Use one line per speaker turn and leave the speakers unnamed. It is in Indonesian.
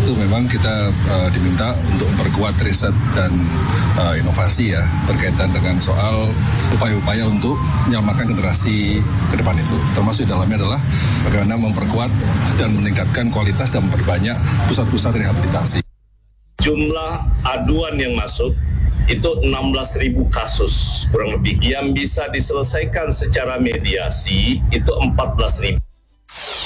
itu memang kita diminta untuk memperkuat riset dan inovasi ya berkaitan dengan soal upaya-upaya untuk menyelamatkan generasi ke depan itu. Termasuk di dalamnya adalah bagaimana memperkuat dan meningkatkan kualitas dan memperbanyak pusat-pusat rehabilitasi.
Jumlah aduan yang masuk itu 16.000 kasus kurang lebih. Yang bisa diselesaikan secara mediasi itu 14.000.